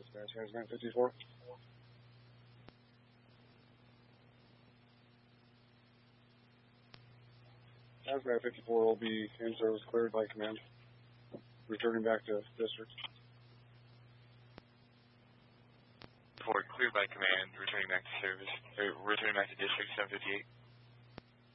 Dispatch Hazmat 54. Hazmat 54 will be in service cleared by command. Returning back to district. Report cleared by command, returning back to service, returning back to district 758.